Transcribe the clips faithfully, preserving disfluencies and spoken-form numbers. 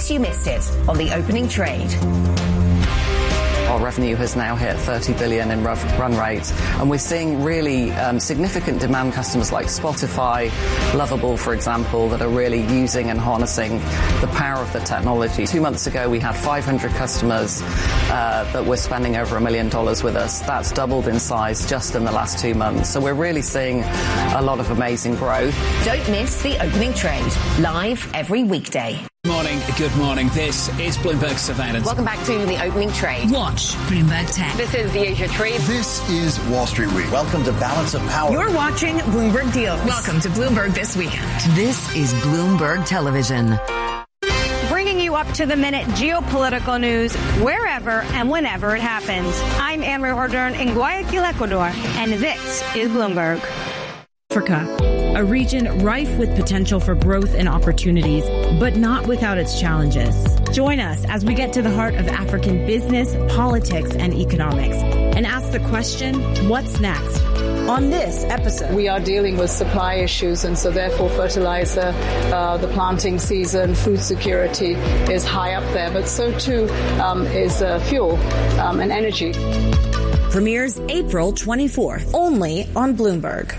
case you missed it on the opening trade. Our revenue has now hit thirty billion in run rate, and we're seeing really um, significant demand customers like Spotify, Lovable, for example, that are really using and harnessing the power of the technology. Two months ago, we had five hundred customers uh, that were spending over a million dollars with us. That's doubled in size just in the last two months. So we're really seeing a lot of amazing growth. Don't miss the opening trade, live every weekday. Good morning, good morning. This is Bloomberg Surveillance. Welcome back to the opening trade. Watch Bloomberg Tech. This is the Asia Trade. This is Wall Street Week. Welcome to Balance of Power. You're watching Bloomberg Deals. Welcome to Bloomberg This Weekend. This is Bloomberg Television. Bringing you up to the minute geopolitical news wherever and whenever it happens. I'm Anne-Marie Ordern in Guayaquil, Ecuador, and this is Bloomberg. Africa, a region rife with potential for growth and opportunities, but not without its challenges. Join us as we get to the heart of African business, politics, and economics, and ask the question, what's next? On this episode, we are dealing with supply issues, and so therefore fertilizer, uh, the planting season, food security is high up there, but so too um, is uh, fuel um, and energy. Premieres April twenty-fourth, only on Bloomberg.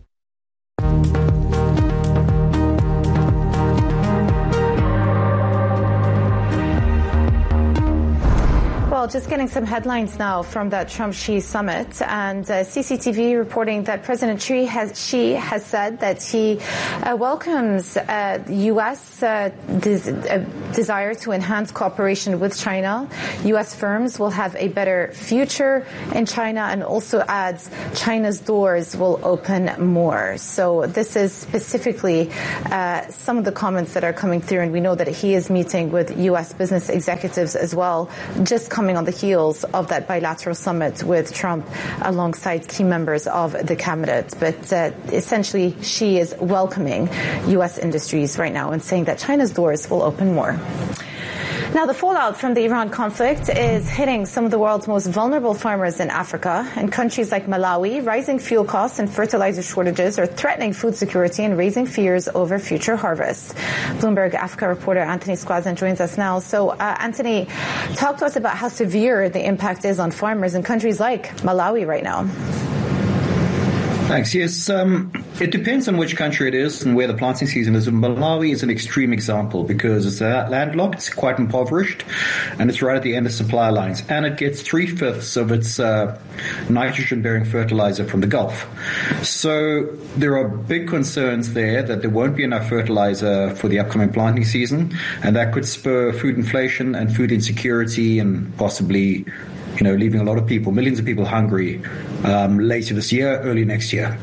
Well, just getting some headlines now from that Trump-Xi summit, and uh, C C T V reporting that President Xi has, Xi has said that he uh, welcomes uh, U S Uh, des- uh, desire to enhance cooperation with China. U S firms will have a better future in China, and also adds China's doors will open more. So this is specifically uh, some of the comments that are coming through, and we know that he is meeting with U S business executives as well, just coming on the heels of that bilateral summit with Trump alongside key members of the cabinet. But uh, essentially, Xi is welcoming U S industries right now and saying that China's doors will open more. Now, the fallout from the Iran conflict is hitting some of the world's most vulnerable farmers in Africa. In countries like Malawi, rising fuel costs and fertilizer shortages are threatening food security and raising fears over future harvests. Bloomberg Africa reporter Anthony Squazin joins us now. So, uh, Anthony, talk to us about how severe the impact is on farmers in countries like Malawi right now. Thanks. Yes, um, it depends on which country it is and where the planting season is. Malawi is an extreme example because it's landlocked, it's quite impoverished, and it's right at the end of supply lines. And it gets three-fifths of its uh, nitrogen-bearing fertilizer from the Gulf. So there are big concerns there that there won't be enough fertilizer for the upcoming planting season, and that could spur food inflation and food insecurity and possibly, you know, leaving a lot of people, millions of people hungry um, later this year, early next year.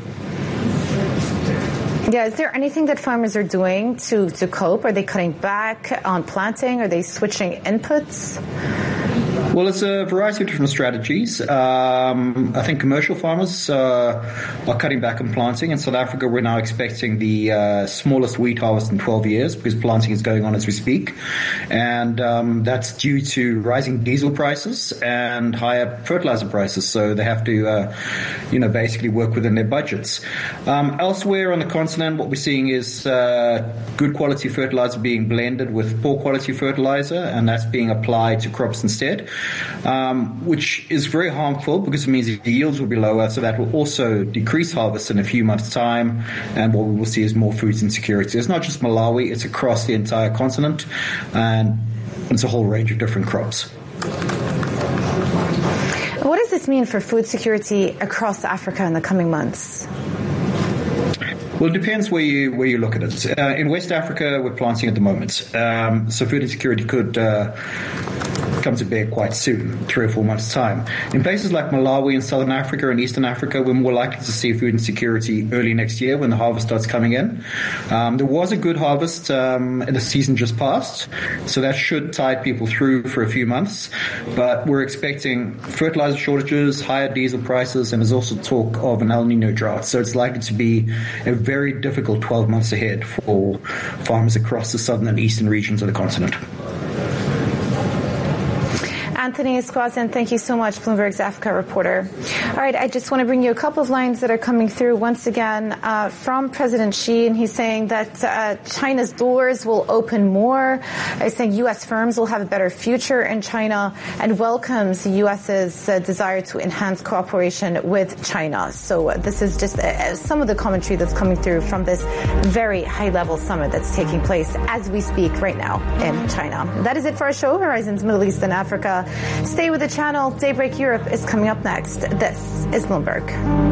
Yeah, is there anything that farmers are doing to, to cope? Are they cutting back on planting? Are they switching inputs? Well, it's a variety of different strategies. Um, I think commercial farmers uh, are cutting back on planting. In South Africa, we're now expecting the uh, smallest wheat harvest in twelve years because planting is going on as we speak. And um, that's due to rising diesel prices and higher fertilizer prices. So they have to, uh, you know, basically work within their budgets. Um, elsewhere on the continent, what we're seeing is uh, good quality fertilizer being blended with poor quality fertilizer, and that's being applied to crops instead. Um, which is very harmful because it means the yields will be lower, so that will also decrease harvest in a few months' time, and what we will see is more food insecurity. It's not just Malawi, it's across the entire continent, and it's a whole range of different crops. What does this mean for food security across Africa in the coming months? Well, it depends where you where you look at it. Uh, in West Africa, we're planting at the moment, um, so food insecurity could uh, come to bear quite soon, three or four months' time. In places like Malawi and Southern Africa and Eastern Africa, we're more likely to see food insecurity early next year when the harvest starts coming in. Um, there was a good harvest um, in the season just past, so that should tide people through for a few months. But we're expecting fertilizer shortages, higher diesel prices, and there's also talk of an El Nino drought. So it's likely to be a very difficult twelve months ahead for farmers across the southern and eastern regions of the continent. Anthony Esquazin, thank you so much, Bloomberg's Africa reporter. All right, I just want to bring you a couple of lines that are coming through once again uh, from President Xi, and he's saying that uh, China's doors will open more. He's saying U S firms will have a better future in China, and welcomes the U S's uh, desire to enhance cooperation with China. So uh, this is just uh, some of the commentary that's coming through from this very high-level summit that's taking place as we speak right now in China. That is it for our show, Horizons Middle East and Africa. Stay with the channel. Daybreak Europe is coming up next. This is Bloomberg.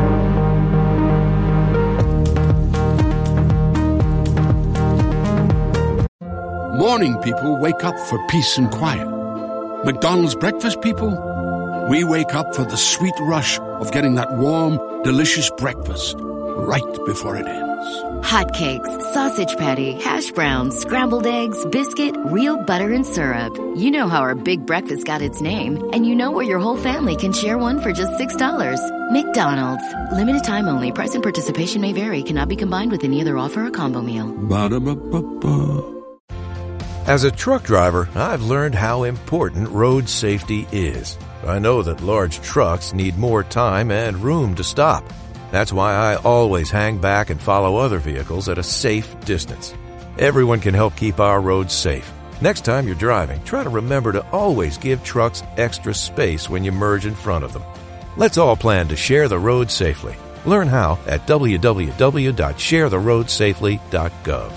Morning people wake up for peace and quiet. McDonald's breakfast people, we wake up for the sweet rush of getting that warm, delicious breakfast right before it ends. Hotcakes, sausage patty, hash browns, scrambled eggs, biscuit, real butter and syrup. You know how our big breakfast got its name, and you know where your whole family can share one for just six dollars. McDonald's. Limited time only. Price and participation may vary. Cannot be combined with any other offer or combo meal. Ba-da-ba-ba-ba. As a truck driver, I've learned how important road safety is. I know that large trucks need more time and room to stop. That's why I always hang back and follow other vehicles at a safe distance. Everyone can help keep our roads safe. Next time you're driving, try to remember to always give trucks extra space when you merge in front of them. Let's all plan to share the road safely. Learn how at w w w dot share the road safely dot gov.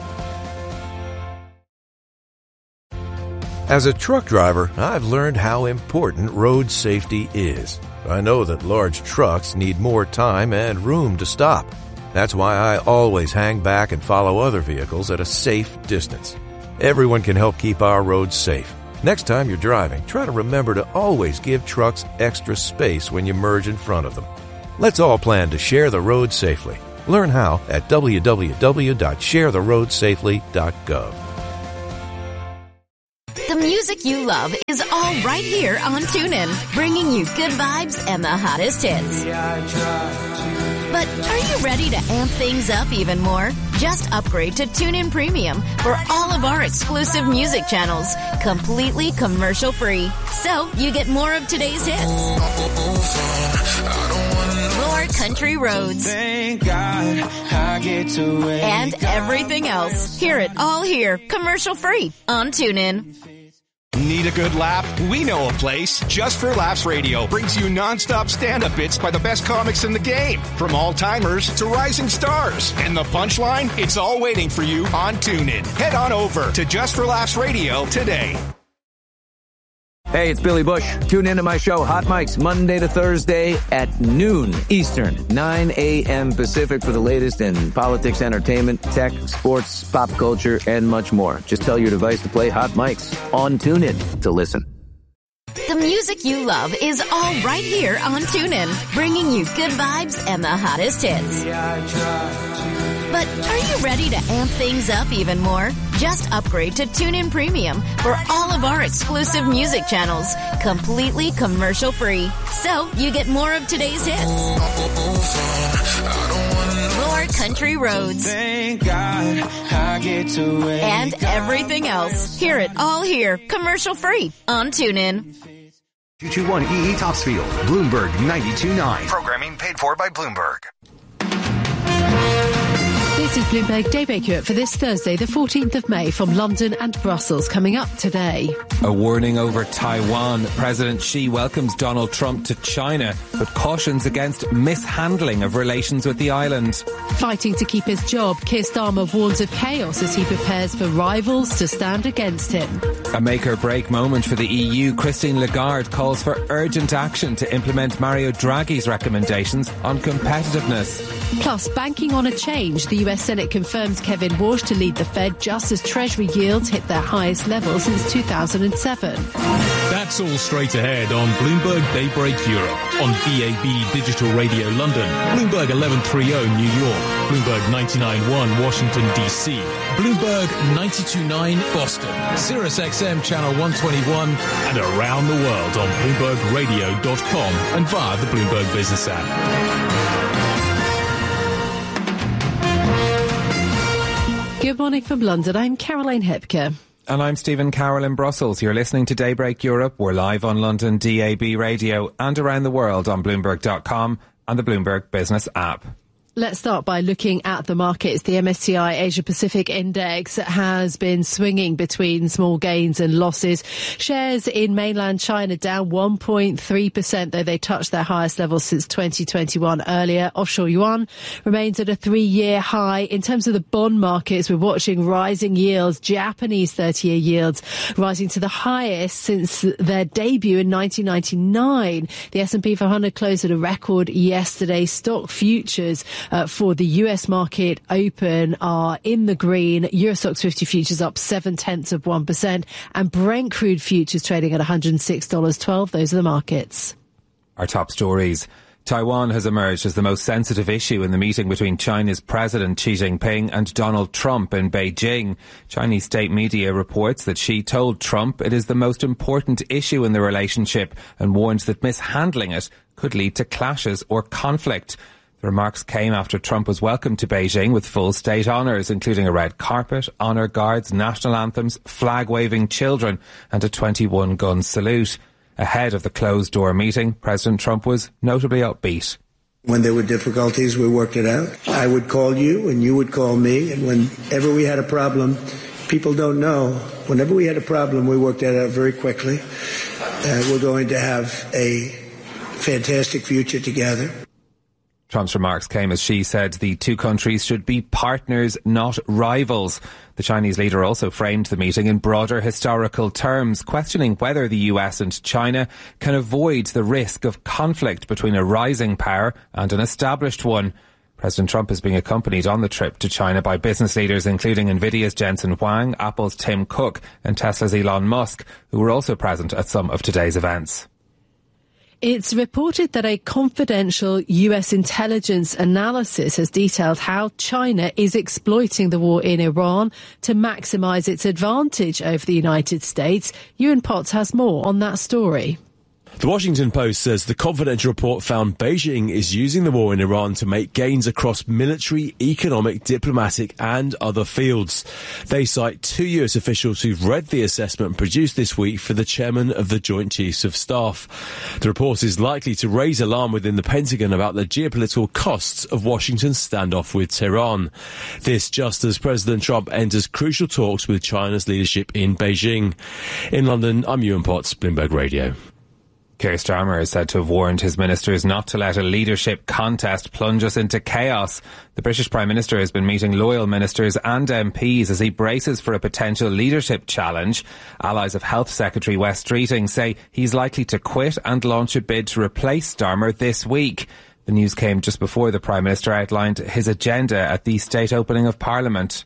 As a truck driver, I've learned how important road safety is. I know that large trucks need more time and room to stop. That's why I always hang back and follow other vehicles at a safe distance. Everyone can help keep our roads safe. Next time you're driving, try to remember to always give trucks extra space when you merge in front of them. Let's all plan to share the road safely. Learn how at w w w dot share the road safely dot gov. The music you love is all right here on TuneIn, bringing you good vibes and the hottest hits. But are you ready to amp things up even more? Just upgrade to TuneIn Premium for all of our exclusive music channels, completely commercial-free. So you get more of today's hits, more country roads, Thank God I get to wake and everything else. Hear it all here, commercial-free on TuneIn. Need a good laugh? We know a place. Just for Laughs Radio brings you non-stop stand-up bits by the best comics in the game, from all-timers to rising stars. And the punchline? It's all waiting for you on TuneIn. Head on over to Just for Laughs Radio today. Hey, it's Billy Bush. Tune in to my show, Hot Mics, Monday to Thursday at noon Eastern, nine a.m. Pacific for the latest in politics, entertainment, tech, sports, pop culture, and much more. Just tell your device to play Hot Mics on TuneIn to listen. The music you love is all right here on TuneIn, bringing you good vibes and the hottest hits. But are you ready to amp things up even more? Just upgrade to TuneIn Premium for all of our exclusive music channels, completely commercial-free. So you get more of today's hits, more country roads, Thank God I get to wake and everything else. Hear it all here, commercial-free on TuneIn. two two one E E Topsfield, Bloomberg ninety-two point nine. Programming paid for by Bloomberg. This is Bloomberg Daybreak Europe for this Thursday, the fourteenth of May, from London and Brussels, coming up today. A warning over Taiwan. President Xi welcomes Donald Trump to China, but cautions against mishandling of relations with the island. Fighting to keep his job, Keir Starmer warns of chaos as he prepares for rivals to stand against him. A make-or-break moment for the E U. Christine Lagarde calls for urgent action to implement Mario Draghi's recommendations on competitiveness. Plus, banking on a change. The U S Senate confirms Kevin Warsh to lead the Fed just as Treasury yields hit their highest level since two thousand seven. That's all straight ahead on Bloomberg Daybreak Europe, on B A B Digital Radio London, Bloomberg eleven thirty New York, Bloomberg ninety-nine point one Washington, D C, Bloomberg ninety-two point nine Boston, Sirius X M Channel one twenty-one, and around the world on Bloomberg Radio dot com and via the Bloomberg Business app. Good morning from London. I'm Caroline Hepker. And I'm Stephen Carroll in Brussels. You're listening to Daybreak Europe. We're live on London D A B radio and around the world on Bloomberg dot com and the Bloomberg Business app. Let's start by looking at the markets. The M S C I Asia Pacific Index has been swinging between small gains and losses. Shares in mainland China down one point three percent, though they touched their highest level since twenty twenty-one earlier. Offshore yuan remains at a three-year high. In terms of the bond markets, we're watching rising yields. Japanese thirty-year yields rising to the highest since their debut in nineteen ninety-nine. The S and P five hundred closed at a record yesterday. Stock futures Uh, for the U S market open are in the green. Euro Stoxx fifty futures up seven tenths of one percent, and Brent crude futures trading at one hundred six dollars twelve. Those are the markets. Our top stories. Taiwan has emerged as the most sensitive issue in the meeting between China's President Xi Jinping and Donald Trump in Beijing. Chinese state media reports that Xi told Trump it is the most important issue in the relationship and warns that mishandling it could lead to clashes or conflict. The remarks came after Trump was welcomed to Beijing with full state honours, including a red carpet, honour guards, national anthems, flag-waving children and a twenty-one gun salute. Ahead of the closed-door meeting, President Trump was notably upbeat. When there were difficulties, we worked it out. I would call you and you would call me, and whenever we had a problem, people don't know, whenever we had a problem, we worked that out very quickly. Uh, we're going to have a fantastic future together. Trump's remarks came as Xi said the two countries should be partners, not rivals. The Chinese leader also framed the meeting in broader historical terms, questioning whether the U S and China can avoid the risk of conflict between a rising power and an established one. President Trump is being accompanied on the trip to China by business leaders including Nvidia's Jensen Huang, Apple's Tim Cook and Tesla's Elon Musk, who were also present at some of today's events. It's reported that a confidential U S intelligence analysis has detailed how China is exploiting the war in Iran to maximise its advantage over the United States. Ewan Potts has more on that story. The Washington Post says the confidential report found Beijing is using the war in Iran to make gains across military, economic, diplomatic and other fields. They cite two U S officials who've read the assessment produced this week for the chairman of the Joint Chiefs of Staff. The report is likely to raise alarm within the Pentagon about the geopolitical costs of Washington's standoff with Tehran. This just as President Trump enters crucial talks with China's leadership in Beijing. In London, I'm Ewan Potts, Bloomberg Radio. Keir Starmer is said to have warned his ministers not to let a leadership contest plunge us into chaos. The British Prime Minister has been meeting loyal ministers and M Ps as he braces for a potential leadership challenge. Allies of Health Secretary Wes Streeting say he's likely to quit and launch a bid to replace Starmer this week. The news came just before the Prime Minister outlined his agenda at the state opening of Parliament.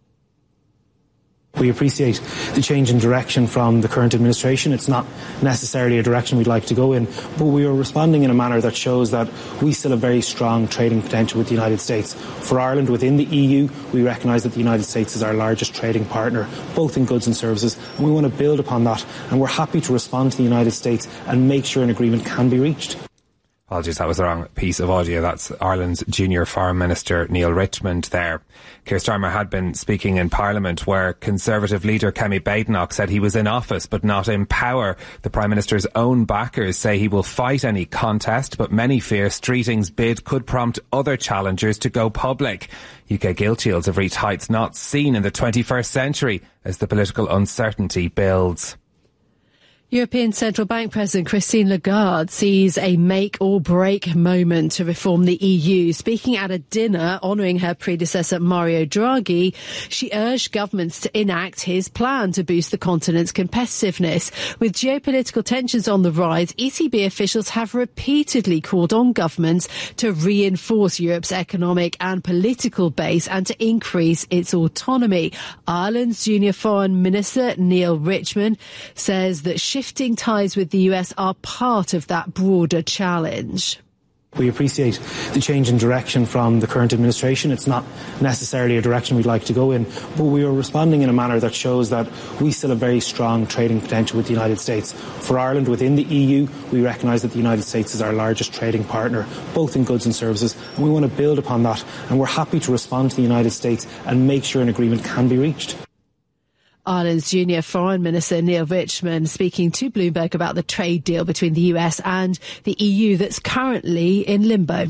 We appreciate the change in direction from the current administration. It's not necessarily a direction we'd like to go in, but we are responding in a manner that shows that we still have very strong trading potential with the United States. For Ireland within the E U, we recognise that the United States is our largest trading partner, both in goods and services, and we want to build upon that, and we're happy to respond to the United States and make sure an agreement can be reached. Apologies, that was the wrong piece of audio. That's Ireland's Junior Foreign Minister Neil Richmond there. Keir Starmer had been speaking in Parliament where Conservative leader Kemi Badenoch said he was in office but not in power. The Prime Minister's own backers say he will fight any contest, but many fear Streeting's bid could prompt other challengers to go public. U K gilt yields have reached heights not seen in the twenty-first century as the political uncertainty builds. European Central Bank President Christine Lagarde sees a make-or-break moment to reform the E U. Speaking at a dinner honouring her predecessor Mario Draghi, she urged governments to enact his plan to boost the continent's competitiveness. With geopolitical tensions on the rise, E C B officials have repeatedly called on governments to reinforce Europe's economic and political base and to increase its autonomy. Ireland's Junior Foreign Minister Neil Richmond says that she Shifting ties with the U S are part of that broader challenge. We appreciate the change in direction from the current administration. It's not necessarily a direction we'd like to go in, but we are responding in a manner that shows that we still have very strong trading potential with the United States. For Ireland within the E U, we recognise that the United States is our largest trading partner, both in goods and services, and we want to build upon that, and we're happy to respond to the United States and make sure an agreement can be reached. Ireland's junior Foreign Minister Neil Richmond speaking to Bloomberg about the trade deal between the U S and the E U that's currently in limbo.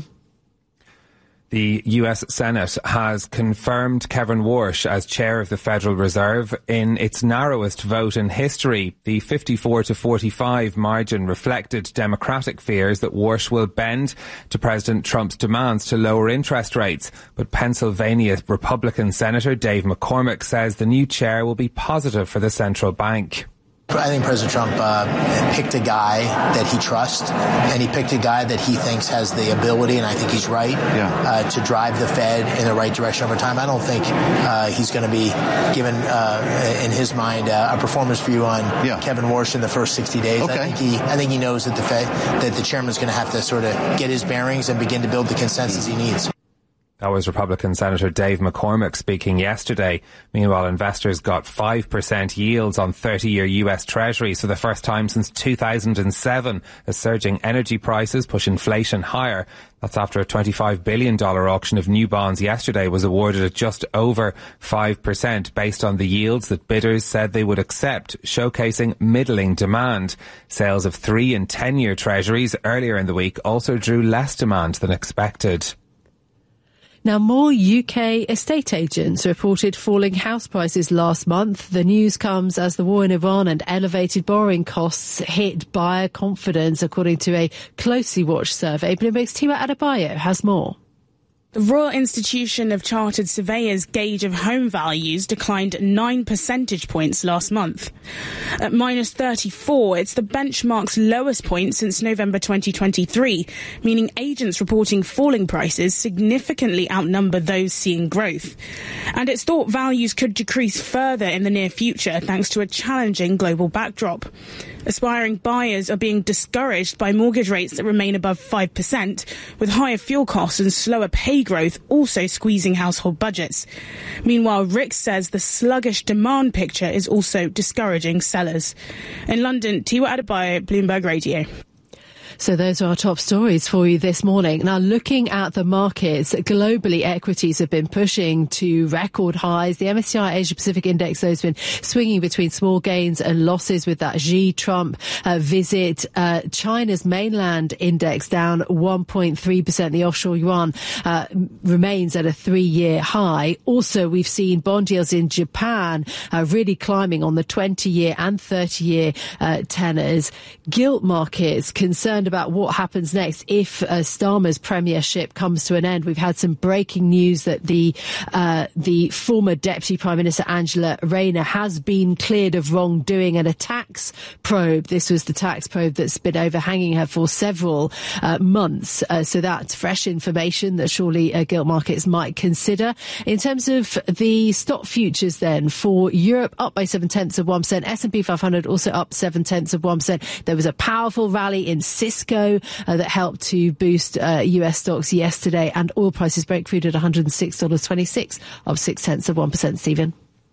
The U S Senate has confirmed Kevin Warsh as chair of the Federal Reserve in its narrowest vote in history. The fifty-four to forty-five margin reflected Democratic fears that Warsh will bend to President Trump's demands to lower interest rates. But Pennsylvania Republican Senator Dave McCormick says the new chair will be positive for the central bank. I think President Trump uh, picked a guy that he trusts, and he picked a guy that he thinks has the ability, and I think he's right, yeah. uh, to drive the Fed in the right direction over time. I don't think uh, he's going to be given, uh, in his mind, uh, a performance review on yeah. Kevin Warsh in the first sixty days. Okay. I think he, I think he knows that the Fed, that the chairman's going to have to sort of get his bearings and begin to build the consensus he needs. That was Republican Senator Dave McCormick speaking yesterday. Meanwhile, investors got five percent yields on thirty-year U S Treasuries for the first time since two thousand seven, as surging energy prices push inflation higher. That's after a twenty-five billion dollars auction of new bonds yesterday was awarded at just over five percent based on the yields that bidders said they would accept, showcasing middling demand. Sales of three and ten-year Treasuries earlier in the week also drew less demand than expected. Now, more U K estate agents reported falling house prices last month. The news comes as the war in Iran and elevated borrowing costs hit buyer confidence, according to a closely watched survey. Bloomberg's Tiwa Adebayo has more. The Royal Institution of Chartered Surveyors gauge of home values declined nine percentage points last month. At minus thirty-four, it's the benchmark's lowest point since November twenty twenty-three, meaning agents reporting falling prices significantly outnumber those seeing growth. And it's thought values could decrease further in the near future thanks to a challenging global backdrop. Aspiring buyers are being discouraged by mortgage rates that remain above five percent, with higher fuel costs and slower pay growth also squeezing household budgets. Meanwhile, Rick says the sluggish demand picture is also discouraging sellers. In London, Tiwa Adebayo, Bloomberg Radio. So those are our top stories for you this morning. Now, looking at the markets, globally, equities have been pushing to record highs. The M S C I Asia Pacific Index, though, has been swinging between small gains and losses with that Xi Trump uh, visit. Uh, China's mainland index down one point three percent. The offshore yuan uh, remains at a three-year high. Also, we've seen bond yields in Japan uh, really climbing on the twenty-year and thirty-year uh, tenors. Gilt markets concerned about what happens next if uh, Starmer's premiership comes to an end. We've had some breaking news that the uh, the former Deputy Prime Minister Angela Rayner has been cleared of wrongdoing and a tax probe. This was the tax probe that's been overhanging her for several uh, months. Uh, so that's fresh information that surely uh, gilt markets might consider. In terms of the stock futures then, for Europe, up by seven tenths of one percent. S and P five hundred also up seven tenths of one percent. There was a powerful rally in Cisco Uh, that helped to boost uh, U S stocks yesterday, and oil prices break crude at one hundred six dollars twenty-six, up six tenths of one percent. Stephen.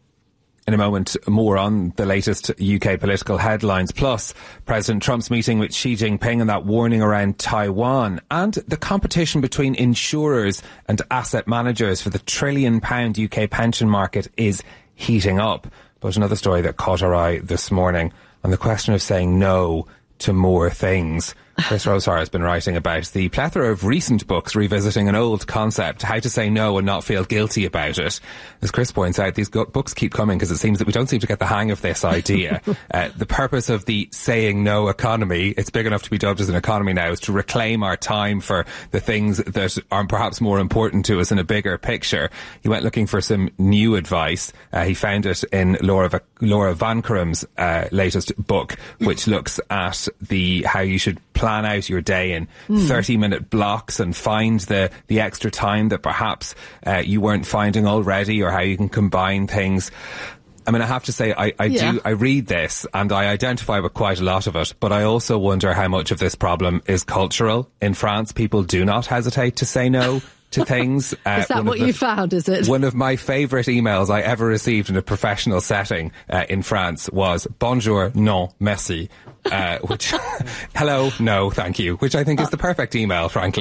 In a moment, more on the latest U K political headlines, plus President Trump's meeting with Xi Jinping and that warning around Taiwan, and the competition between insurers and asset managers for the trillion pound U K pension market is heating up. But another story that caught our eye this morning on the question of saying no to more things. Chris Rosehar has been writing about the plethora of recent books revisiting an old concept, how to say no and not feel guilty about it. As Chris points out, these go- books keep coming because it seems that we don't seem to get the hang of this idea. uh, the purpose of the saying no economy, it's big enough to be dubbed as an economy now, is to reclaim our time for the things that are perhaps more important to us in a bigger picture. He went looking for some new advice. Uh, he found it in Laura, Va- Laura Vankrum's uh, latest book, which looks at the how you should plan out your day in mm. thirty minute blocks and find the, the extra time that perhaps uh, you weren't finding already, or how you can combine things. I mean, I have to say, I, I yeah. do, I read this and I identify with quite a lot of it, but I also wonder how much of this problem is cultural. In France, people do not hesitate to say no to things. Uh, is that what the, you found, is it? One of my favourite emails I ever received in a professional setting uh, in France was bonjour, non, merci. Uh, which, hello, no, thank you, which I think is the perfect email, frankly.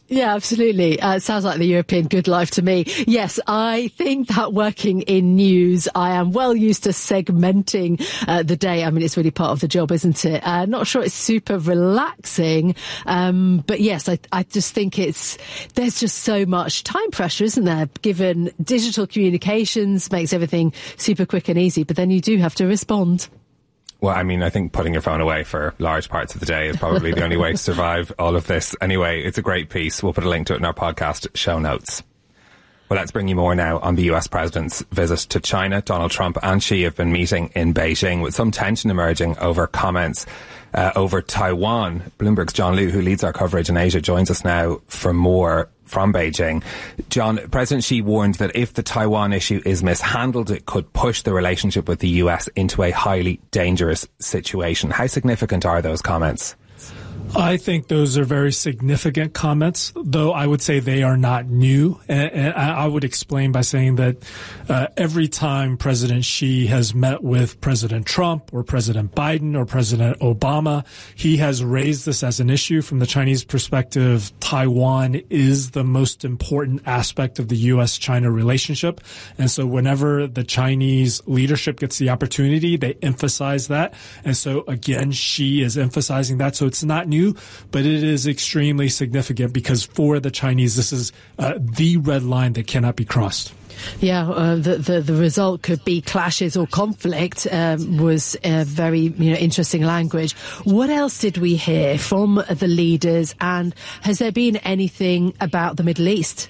Yeah, absolutely. Uh, it sounds like the European good life to me. Yes, I think that working in news, I am well used to segmenting uh, the day. I mean, it's really part of the job, isn't it? Uh, not sure it's super relaxing. Um, but yes, I, I just think it's, there's just so much time pressure, isn't there? Given digital communications makes everything super quick and easy, but then you do have to respond. Well, I mean, I think putting your phone away for large parts of the day is probably the only way to survive all of this. Anyway, it's a great piece. We'll put a link to it in our podcast show notes. Well, let's bring you more now on the U S president's visit to China. Donald Trump and Xi have been meeting in Beijing with some tension emerging over comments uh, over Taiwan. Bloomberg's John Liu, who leads our coverage in Asia, joins us now for more from Beijing. John, President Xi warned that if the Taiwan issue is mishandled, it could push the relationship with the U S into a highly dangerous situation. How significant are those comments? I think those are very significant comments, though I would say they are not new. And, and I would explain by saying that uh, every time President Xi has met with President Trump or President Biden or President Obama, he has raised this as an issue. From the Chinese perspective, Taiwan is the most important aspect of the U S China relationship. And so whenever the Chinese leadership gets the opportunity, they emphasize that. And so again, Xi is emphasizing that. So it's not new. But it is extremely significant because for the Chinese, this is uh, the red line that cannot be crossed. Yeah, uh, the, the the result could be clashes or conflict. Um, was a very you know interesting language. What else did we hear from the leaders, and has there been anything about the Middle East?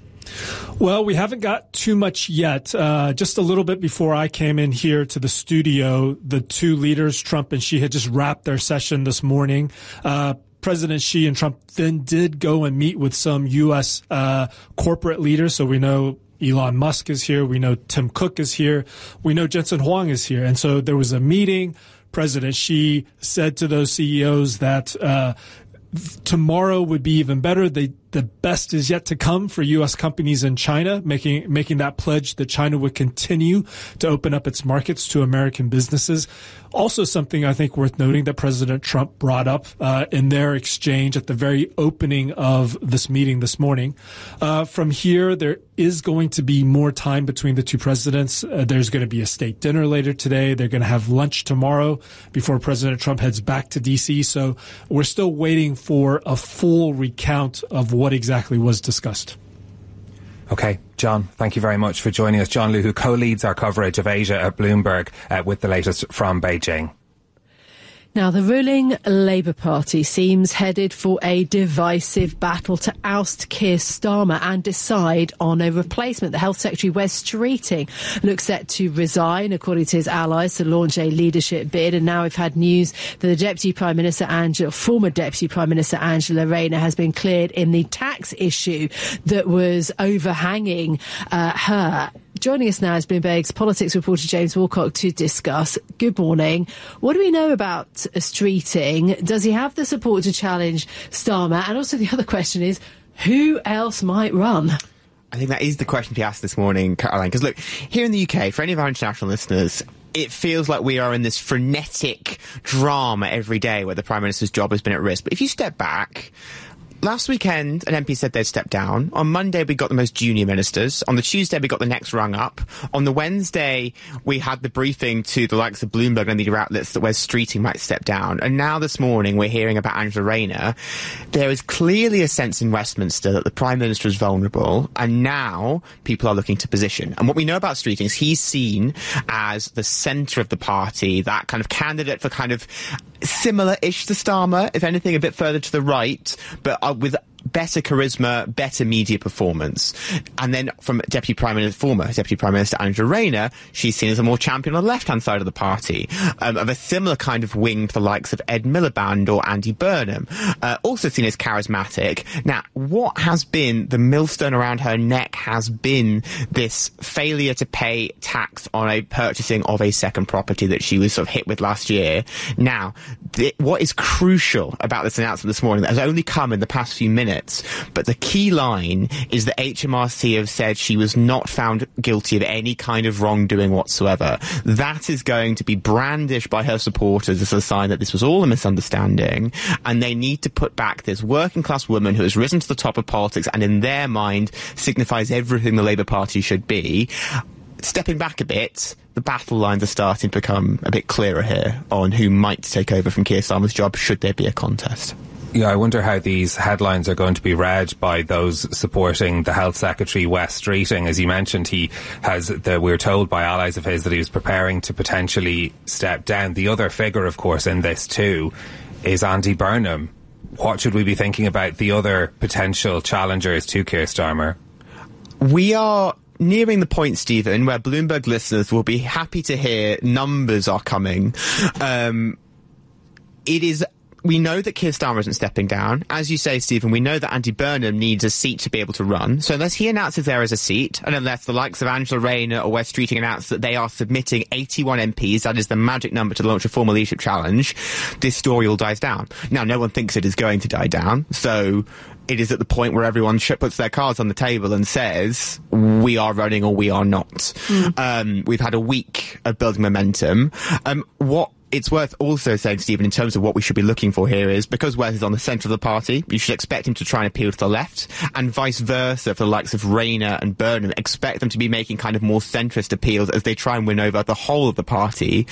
Well, we haven't got too much yet. Uh, just a little bit before I came in here to the studio, the two leaders, Trump and Xi, had just wrapped their session this morning. Uh, President Xi and Trump then did go and meet with some U S uh, corporate leaders. So we know Elon Musk is here. We know Tim Cook is here. We know Jensen Huang is here. And so there was a meeting. President Xi said to those C E Os that uh, tomorrow would be even better. They The best is yet to come for U S companies in China, making making that pledge that China would continue to open up its markets to American businesses. Also something I think worth noting that President Trump brought up uh, in their exchange at the very opening of this meeting this morning. Uh, from here, there is going to be more time between the two presidents. Uh, there's going to be a state dinner later today. They're going to have lunch tomorrow before President Trump heads back to D C. So we're still waiting for a full recount of what exactly was discussed. Okay, John, thank you very much for joining us. John Liu, who co-leads our coverage of Asia at Bloomberg, uh, with the latest from Beijing. Now, the ruling Labour Party seems headed for a divisive battle to oust Keir Starmer and decide on a replacement. The Health Secretary, Wes Streeting, looks set to resign, according to his allies, to launch a leadership bid. And now we've had news that the Deputy Prime Minister, Angela, former Deputy Prime Minister Angela Rayner, has been cleared in the tax issue that was overhanging uh, her. Joining us now is Bloomberg's politics reporter James Walcock to discuss. Good morning. What do we know about Streeting? Does he have the support to challenge Starmer? And also the other question is, who else might run? I think that is the question to be asked this morning, Caroline. Because look, here in the U K, for any of our international listeners, it feels like we are in this frenetic drama every day where the Prime Minister's job has been at risk. But if you step back, last weekend, an M P said they'd step down. On Monday, we got the most junior ministers. On the Tuesday, we got the next rung up. On the Wednesday, we had the briefing to the likes of Bloomberg and media outlets that Wes Streeting might step down. And now this morning, we're hearing about Angela Rayner. There is clearly a sense in Westminster that the Prime Minister is vulnerable, and now people are looking to position. And what we know about Streeting is he's seen as the centre of the party, that kind of candidate for kind of similar-ish to Starmer, if anything, a bit further to the right, but uh, with better charisma, better media performance. And then from Deputy Prime Minister, former Deputy Prime Minister Angela Rayner, she's seen as a more champion on the left-hand side of the party, um, of a similar kind of wing to the likes of Ed Miliband or Andy Burnham, uh, also seen as charismatic. Now, what has been the millstone around her neck has been this failure to pay tax on a purchasing of a second property that she was sort of hit with last year. Now, th- what is crucial about this announcement this morning that has only come in the past few minutes minutes. But the key line is that H M R C have said she was not found guilty of any kind of wrongdoing whatsoever. That is going to be brandished by her supporters as a sign that this was all a misunderstanding, and they need to put back this working class woman who has risen to the top of politics and in their mind signifies everything the Labour Party should be. Stepping back a bit, the battle lines are starting to become a bit clearer here on who might take over from Keir Starmer's job should there be a contest. Yeah, I wonder how these headlines are going to be read by those supporting the Health Secretary, Wes Streeting. As you mentioned, he has, the, we're told by allies of his that he was preparing to potentially step down. The other figure, of course, in this too, is Andy Burnham. What should we be thinking about the other potential challengers to Keir Starmer? We are nearing the point, Stephen, where Bloomberg listeners will be happy to hear numbers are coming. Um, it is... We know that Keir Starmer isn't stepping down. As you say, Stephen, we know that Andy Burnham needs a seat to be able to run. So unless he announces there is a seat, and unless the likes of Angela Rayner or Wes Streeting announce that they are submitting eighty-one M Ps, that is the magic number to launch a formal leadership challenge, this story all dies down. Now, no one thinks it is going to die down, so it is at the point where everyone puts their cards on the table and says, we are running or we are not. Mm. Um, we've had a week of building momentum. Um, what It's worth also saying, Stephen, in terms of what we should be looking for here is, because Wes is on the centre of the party, you should expect him to try and appeal to the left, and vice versa for the likes of Rayner and Burnham. Expect them to be making kind of more centrist appeals as they try and win over the whole of the party.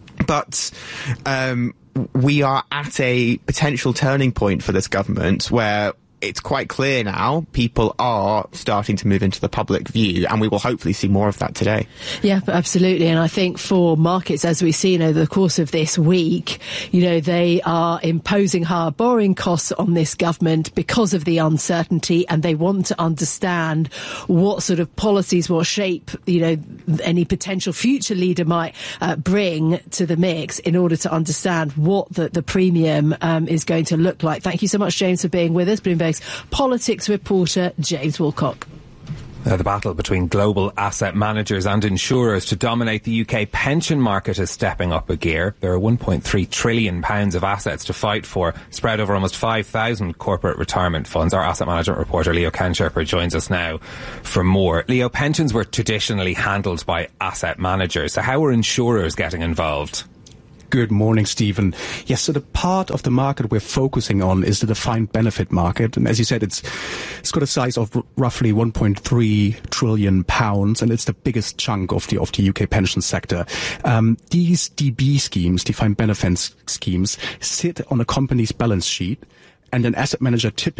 But um, we are at a potential turning point for this government where it's quite clear now people are starting to move into the public view, and we will hopefully see more of that today. Yeah, absolutely. And I think for markets, as we've seen over the course of this week, you know, they are imposing higher borrowing costs on this government because of the uncertainty, and they want to understand what sort of policies, what shape, you know, any potential future leader might uh, bring to the mix in order to understand what the, the premium um, is going to look like. Thank you so much, James, for being with us. Bloomberg's politics reporter, James Woolcock. Uh, the battle between global asset managers and insurers to dominate the U K pension market is stepping up a gear. There are one point three trillion pounds of assets to fight for, spread over almost five thousand corporate retirement funds. Our asset management reporter, Leo Kensherper, joins us now for more. Leo, pensions were traditionally handled by asset managers. So how are insurers getting involved? Good morning, Stephen. Yes, so the part of the market we're focusing on is the defined benefit market. And as you said, it's it's got a size of r- roughly one point three trillion pounds, and it's the biggest chunk of the of the U K pension sector. Um, these D B schemes, defined benefit schemes, sit on a company's balance sheet, and an asset manager typically